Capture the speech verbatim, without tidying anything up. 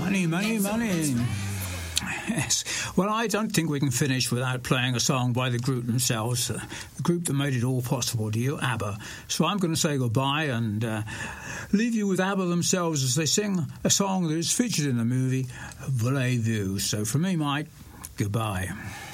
Money, money, money. Yes. Well, I don't think we can finish without playing a song by the group themselves, uh, the group that made it all possible to you, ABBA. So I'm going to say goodbye and uh, leave you with ABBA themselves as they sing a song that is featured in the movie Voulez-Vous. So from me, Mike, goodbye.